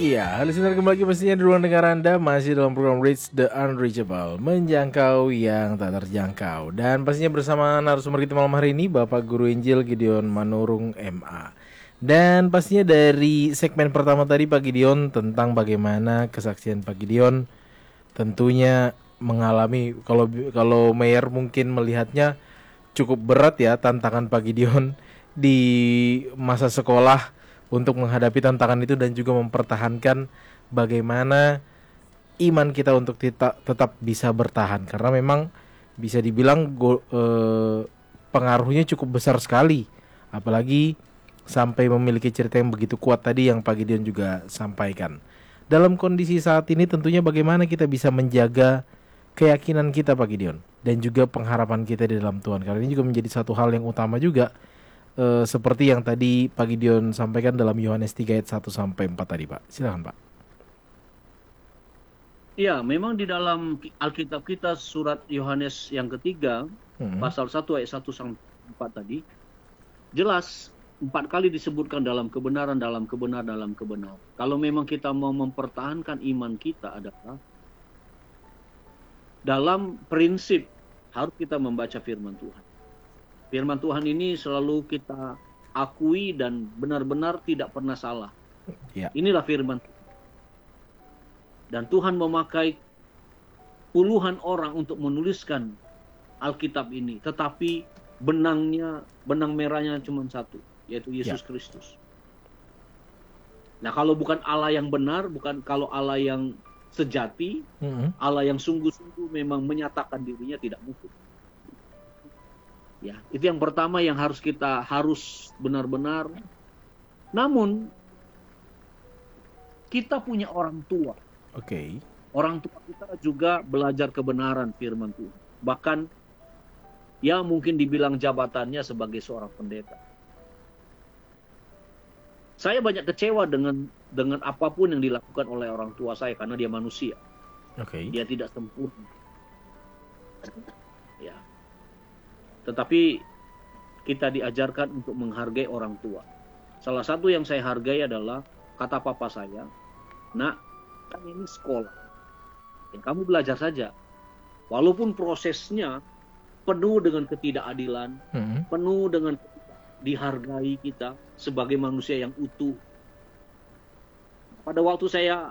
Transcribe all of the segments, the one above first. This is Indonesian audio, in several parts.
Iya, listener kembali lagi pastinya di ruang dengar Anda masih dalam program Reach the Unreachable, menjangkau yang tak terjangkau. Dan pastinya bersama narasumber kita malam hari ini Bapak Guru Injil Gideon Manurung MA. Dan pastinya dari segmen pertama tadi Pak Gideon tentang bagaimana kesaksian Pak Gideon tentunya mengalami, kalau Mayor mungkin melihatnya cukup berat ya tantangan Pak Gideon di masa sekolah untuk menghadapi tantangan itu dan juga mempertahankan bagaimana iman kita untuk tetap bisa bertahan, karena memang bisa dibilang pengaruhnya cukup besar sekali, apalagi sampai memiliki cerita yang begitu kuat tadi yang Pak Gideon juga sampaikan. Dalam kondisi saat ini tentunya bagaimana kita bisa menjaga keyakinan kita Pak Gideon dan juga pengharapan kita di dalam Tuhan, karena ini juga menjadi satu hal yang utama juga, seperti yang tadi Pak Gideon sampaikan dalam Yohanes 3 ayat 1 sampai 4 tadi Pak. Silakan Pak. Ya, memang di dalam Alkitab kita surat Yohanes yang ketiga, pasal 1 ayat 1 sampai 4 tadi, jelas 4 kali disebutkan dalam kebenaran. Kalau memang kita mau mempertahankan iman kita adalah dalam prinsip harus kita membaca firman Tuhan. Firman Tuhan ini selalu kita akui dan benar-benar tidak pernah salah. Ya. Inilah firman Tuhan. Dan Tuhan memakai puluhan orang untuk menuliskan Alkitab ini. Tetapi benang merahnya cuma satu, yaitu Yesus Kristus. Nah, kalau bukan Allah yang benar, kalau Allah yang sejati, Allah yang sungguh-sungguh memang menyatakan dirinya, tidak mungkin. Ya, itu yang pertama yang kita harus benar-benar. Namun kita punya orang tua. Oke. Orang tua kita juga belajar kebenaran firman Tuhan. Bahkan ya mungkin dibilang jabatannya sebagai seorang pendeta. Saya banyak kecewa dengan apapun yang dilakukan oleh orang tua saya karena dia manusia. Oke. Dia tidak sempurna. Ya. Tetapi kita diajarkan untuk menghargai orang tua. Salah satu yang saya hargai adalah kata papa saya, "Nak, kan ini sekolah. Ya, kamu belajar saja. Walaupun prosesnya penuh dengan ketidakadilan, penuh dengan dihargai kita sebagai manusia yang utuh." Pada waktu saya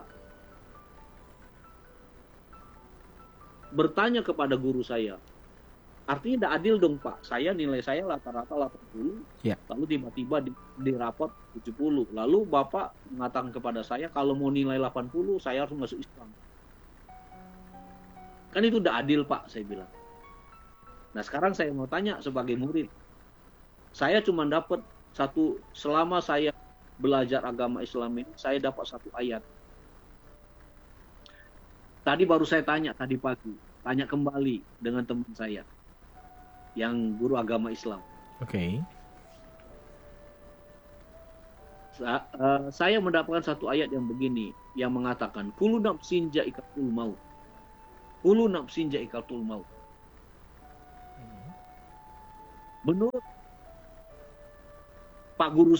bertanya kepada guru saya, artinya tidak adil dong Pak, nilai saya rata-rata 80, lalu tiba-tiba di rapot 70, lalu Bapak mengatakan kepada saya kalau mau nilai 80 saya harus masuk Islam. Kan itu tidak adil Pak, saya bilang. Nah, sekarang saya mau tanya sebagai murid, saya cuma dapat selama saya belajar agama Islam ini, saya dapat satu ayat. Tadi baru saya tanya tadi pagi, tanya kembali dengan teman saya yang guru agama Islam. Oke. Saya mendapatkan satu ayat yang begini, yang mengatakan, "Kullu nafsin ja'ikatul maut." Kullu nafsin ja'ikatul maut. Menurut Pak Guru